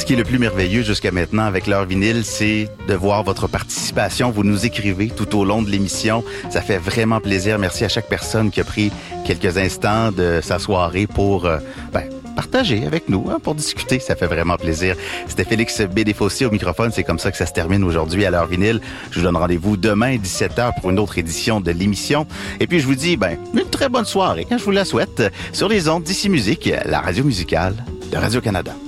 Ce qui est le plus merveilleux jusqu'à maintenant avec l'heure vinyle, c'est de voir votre participation. Vous nous écrivez tout au long de l'émission. Ça fait vraiment plaisir. Merci à chaque personne qui a pris quelques instants de sa soirée pour partager avec nous, pour discuter. Ça fait vraiment plaisir. C'était Félix Bédéfossé au microphone. C'est comme ça que ça se termine aujourd'hui à l'heure vinyle. Je vous donne rendez-vous demain 17h pour une autre édition de l'émission. Et puis je vous dis une très bonne soirée. Je vous la souhaite sur les ondes d'Ici Musique, la radio musicale de Radio-Canada.